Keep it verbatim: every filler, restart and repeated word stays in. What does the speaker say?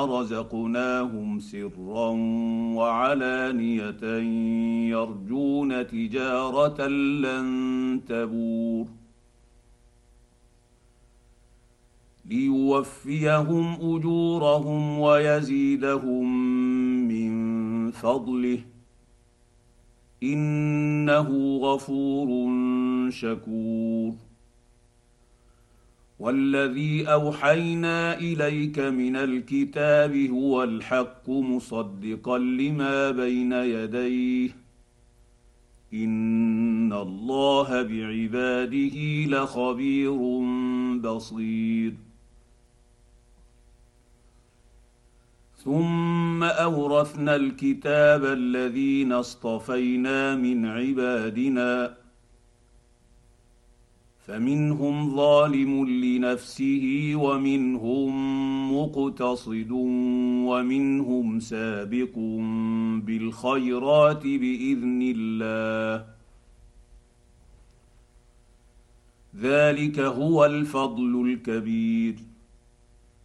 رزقناهم سرا وعلانية يرجون تجارة لن تبور ليوفيهم أجورهم ويزيدهم من فضله إنه غفور شكور والذي أوحينا إليك من الكتاب هو الحق مصدقا لما بين يديه إن الله بعباده لخبير بصير ثم أورثنا الكتاب الذين اصطفينا من عبادنا فمنهم ظالم لنفسه ومنهم مقتصد ومنهم سابق بالخيرات بإذن الله ذلك هو الفضل الكبير